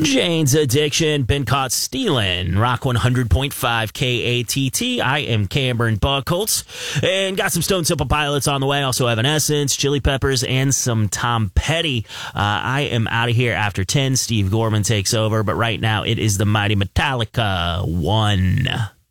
Jane's Addiction, been caught stealing. Rock 100.5 KATT. I am Cameron Buckholtz. And got some Stone Temple Pilots on the way. Also Evanescence, Chili Peppers, and some Tom Petty. I am out of here after 10. Steve Gorman takes over. But right now, it is the mighty Metallica 1.